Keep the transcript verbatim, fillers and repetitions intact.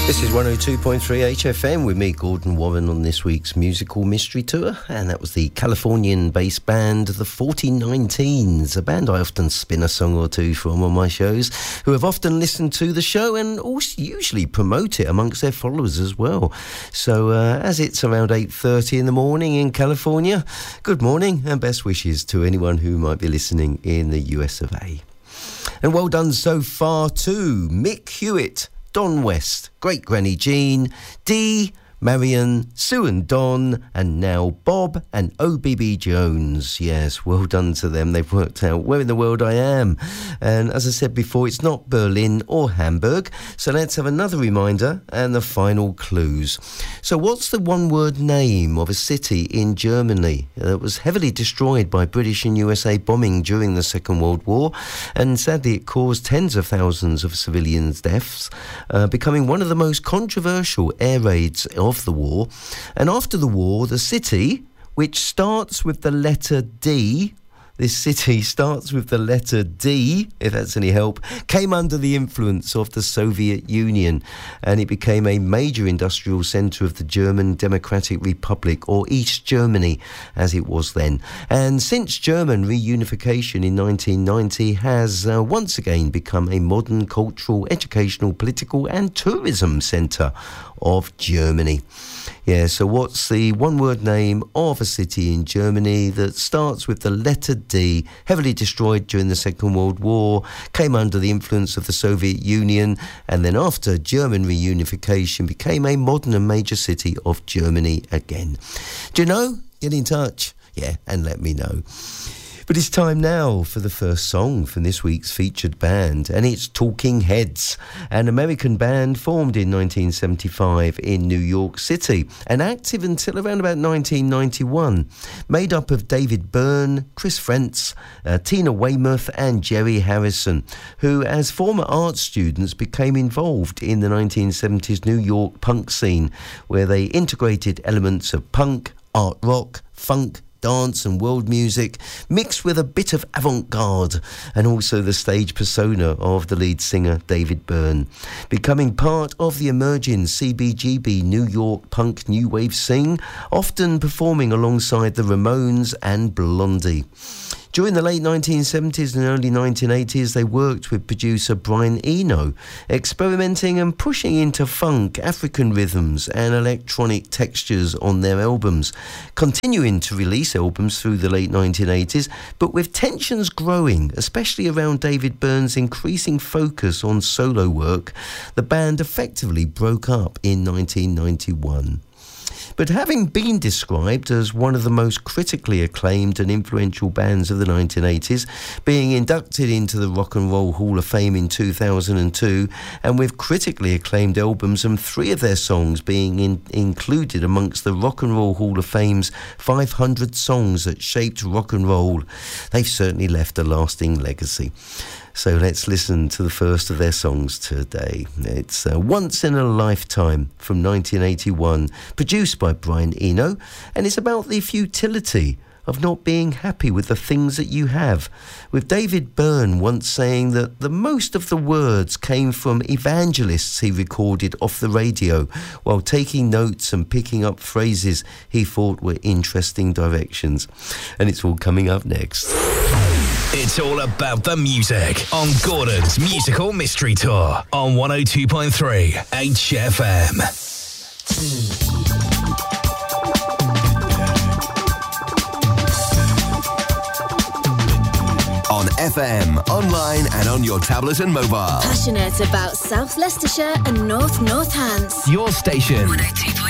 This is one oh two point three H F M with me, Gordon Warren, on this week's musical mystery tour. And that was the Californian-based band, the forty nineteens, a band I often spin a song or two from on my shows, who have often listened to the show and also usually promote it amongst their followers as well. So uh, as it's around eight thirty in the morning in California, good morning and best wishes to anyone who might be listening in the U S of A. And well done so far to Mick Hewitt, Don West, Great Granny Jean, Dee, Marion, Sue and Don, and now Bob and O B B Jones. Yes, well done to them. They've worked out where in the world I am. And as I said before, it's not Berlin or Hamburg. So let's have another reminder and the final clues. So what's the one-word name of a city in Germany that was heavily destroyed by British and U S A bombing during the Second World War? And sadly, it caused tens of thousands of civilians' deaths, uh, becoming one of the most controversial air raids of the war. And after the war, the city, which starts with the letter D, this city starts with the letter D, if that's any help, came under the influence of the Soviet Union, and it became a major industrial centre of the German Democratic Republic, or East Germany as it was then. And since German reunification in nineteen ninety has uh, once again become a modern cultural, educational, political and tourism centre of Germany. Yeah, so what's the one-word name of a city in Germany that starts with the letter D, heavily destroyed during the Second World War, came under the influence of the Soviet Union, and then after German reunification became a modern and major city of Germany again? Do you know? Get in touch. Yeah, and let me know. But it's time now for the first song from this week's featured band, and it's Talking Heads, an American band formed in nineteen seventy-five in New York City and active until around about nineteen ninety-one, made up of David Byrne, Chris Frentz, uh, Tina Weymouth and Jerry Harrison, who as former art students became involved in the nineteen seventies New York punk scene, where they integrated elements of punk, art rock, funk, dance and world music, mixed with a bit of avant-garde, and also the stage persona of the lead singer David Byrne, becoming part of the emerging C B G B New York punk new wave scene, often performing alongside the Ramones and Blondie. During the late nineteen seventies and early nineteen eighties, they worked with producer Brian Eno, experimenting and pushing into funk, African rhythms and electronic textures on their albums, continuing to release albums through the late nineteen eighties, but with tensions growing, especially around David Byrne's increasing focus on solo work, the band effectively broke up in nineteen ninety-one. But having been described as one of the most critically acclaimed and influential bands of the nineteen eighties, being inducted into the Rock and Roll Hall of Fame in two thousand two, and with critically acclaimed albums and three of their songs being in, included amongst the Rock and Roll Hall of Fame's five hundred songs that shaped rock and roll, they've certainly left a lasting legacy. So let's listen to the first of their songs today. It's uh, Once in a Lifetime from nineteen eighty-one, produced by Brian Eno, and it's about the futility of not being happy with the things that you have, with David Byrne once saying that the most of the words came from evangelists he recorded off the radio while taking notes and picking up phrases he thought were interesting directions. And it's all coming up next. It's all about the music on Gordon's Musical Mystery Tour on one oh two point three H F M. On F M, online and on your tablet and mobile. Passionate about South Leicestershire and North Northants. Your station. one oh two point three